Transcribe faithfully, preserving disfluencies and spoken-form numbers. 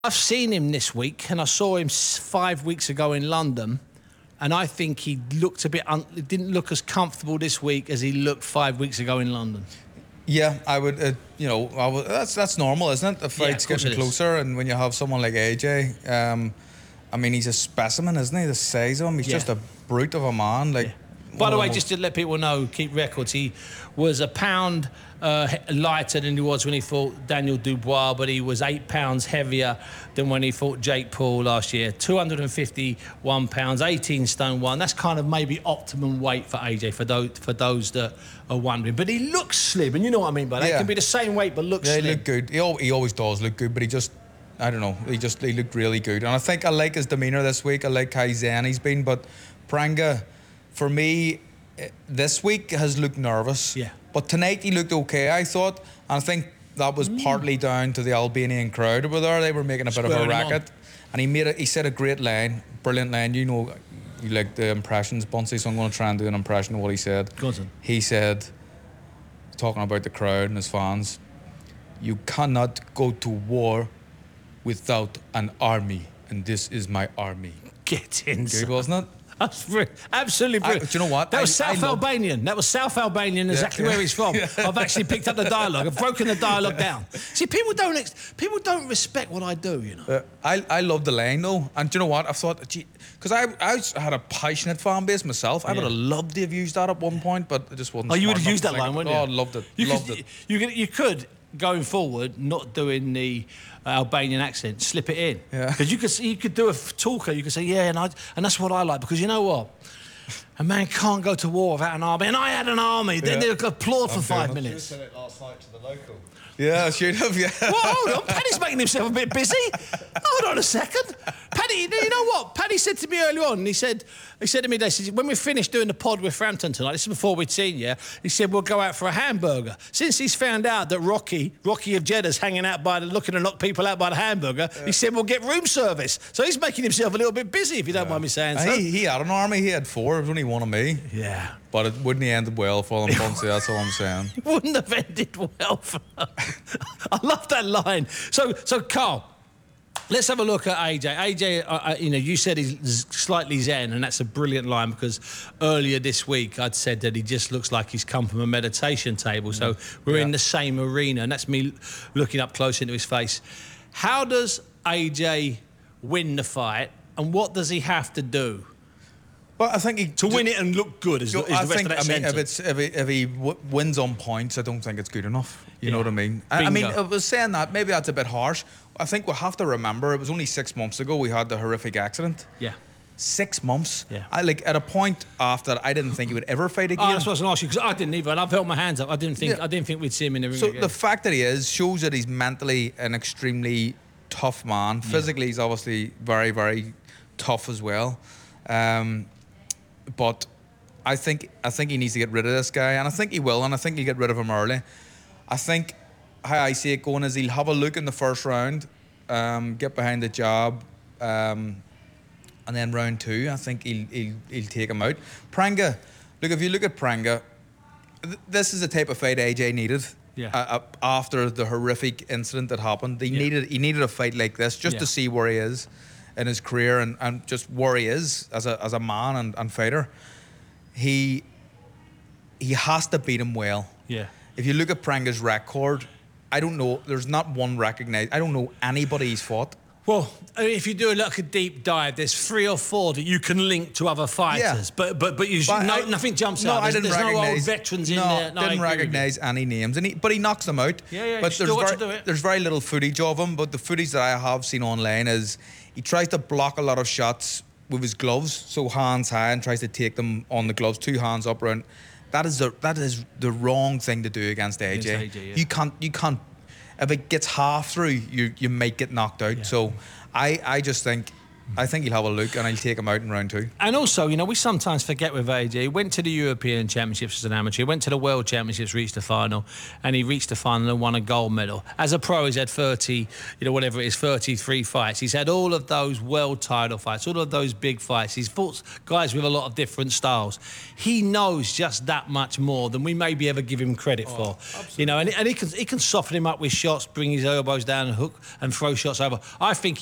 I've seen him this week, and I saw him five weeks ago in London, and I think he looked a bit. Un- didn't look as comfortable this week as he looked five weeks ago in London. Yeah, I would. Uh, you know, I would, that's that's normal, isn't it? The fight's yeah, getting closer, and when you have someone like A J, um, I mean, he's a specimen, isn't he? The size of him, he's yeah. just a brute of a man. Like. Yeah. By the way, just to let people know, keep records, he was a pound uh, lighter than he was when he fought Daniel Dubois, but he was eight pounds heavier than when he fought Jake Paul last year. two hundred fifty-one pounds, eighteen stone one. That's kind of maybe optimum weight for A J, for those, for those that are wondering. But he looks slim, and you know what I mean by that. Yeah. He can be the same weight, but looks yeah, slim. Yeah, he looked good. He, al- he always does look good, but he just, I don't know, he just he looked really good. And I think I like his demeanour this week. I like how zen he's been, but Pranga, for me, this week has looked nervous. Yeah. But tonight he looked okay, I thought. And I think that was mm. partly down to the Albanian crowd over there. They were making a bit Spurring of a racket. And he made a, he said a great line, brilliant line. You know, you like the impressions, Bunsey, so I'm going to try and do an impression of what he said. Go on. He said, talking about the crowd and his fans, you cannot go to war without an army. And this is my army. Get in. Good, wasn't it? That's brilliant. Absolutely brilliant. I, do you know what? That was I, South I Albanian. That was South Albanian, exactly yeah, yeah. where he's from. Yeah. I've actually picked up the dialogue. I've broken the dialogue down. See, people don't ex- people don't respect what I do, you know. Uh, I I love the line though, and do you know what? I thought, because I I had a passionate fan base myself. I yeah. would have loved to have used that at one point, but it just wasn't. Oh, you would have used that line, wouldn't you? Oh, I loved it. You loved could, it. You could, you could going forward, not doing the uh, Albanian accent, slip it in. Yeah. Because you could you could do a talker. You could say, yeah, and I and that's what I like, because you know what. A man can't go to war without an army, and I had an army. Yeah. Then they'd applaud for I'm five minutes. You said it last night to the local. Yeah, I should have. Yeah. Well, hold on. Paddy's making himself a bit busy. Hold on a second. Paddy, you know what? Paddy said to me earlier on. He said, he said to me, they said, when we finished doing the pod with Frampton tonight, this is before we'd seen you. He said we'll go out for a hamburger. Since he's found out that Rocky, Rocky of Jeddah's hanging out by the, looking to knock people out by the hamburger, yeah. he said we'll get room service. So he's making himself a little bit busy, if you don't yeah. mind me saying so. He, he had an army. He had four. There was only one of me. Yeah. But it wouldn't have ended well for them, Bunsey, that's all I'm saying. It wouldn't have ended well for them. I love that line. So, so Carl, let's have a look at A J. A J, uh, you know, you said he's slightly zen, and that's a brilliant line, because earlier this week I'd said that he just looks like he's come from a meditation table. So we're yeah. in the same arena, and that's me looking up close into his face. How does A J win the fight, and what does he have to do? Well, I think he to win it and look good is, is the I rest think, of that I mean, if, sentence. it's, if he, if he w- wins on points, I don't think it's good enough. You yeah. know what I mean? I, I mean, I was saying that, maybe that's a bit harsh. I think we have to remember, it was only six months ago we had the horrific accident. Yeah. Six months. Yeah. I like at a point after I didn't think he would ever fight again. Oh, that's what I was going to ask you, because I didn't either, and I've held my hands up. I didn't think yeah. I didn't think we'd see him in the ring so again. The fact that he is shows that he's mentally an extremely tough man. Physically, yeah. he's obviously very, very tough as well. Um, but I think I think he needs to get rid of this guy, and I think he will, and I think he'll get rid of him early. I think how I see it going is he'll have a look in the first round, um, get behind the jab, um, and then round two, I think he'll, he'll he'll take him out. Pranga, look, if you look at Pranga, th- this is the type of fight A J needed. Yeah. Uh, uh, after the horrific incident that happened, he yeah. needed he needed a fight like this just yeah. to see where he is in his career, and, and just where he is as a as a man and, and fighter. He he has to beat him well. Yeah. If you look at Pranga's record, I don't know. There's not one recognized. I don't know anybody he's fought. Well, I mean, if you do like a deep dive, there's three or four that you can link to other fighters. Yeah. But but but you but no, I, nothing jumps no, out. There's, I didn't there's recognize, no old veterans in no, there. No, didn't recognise any names, and he, but he knocks them out. Yeah, yeah. But still there's got very, to do it. there's very little footage of him. But the footage that I have seen online is he tries to block a lot of shots with his gloves, so hands high, and tries to take them on the gloves, two hands up around. That is the that is the wrong thing to do against A J. Against A J, yeah. You can't you can't. If it gets half through, you you might get knocked out. Yeah. So, I I just think I think he'll have a look and he'll take him out in round two. And also, you know, we sometimes forget with A J, he went to the European Championships as an amateur, he went to the World Championships, reached the final, and he reached the final and won a gold medal. As a pro, he's had thirty, you know, whatever it is, thirty-three fights. He's had all of those world title fights, all of those big fights. He's fought guys with a lot of different styles. He knows just that much more than we maybe ever give him credit oh, for. Absolutely. You know, and, and he can he can soften him up with shots, bring his elbows down and hook and throw shots over. I think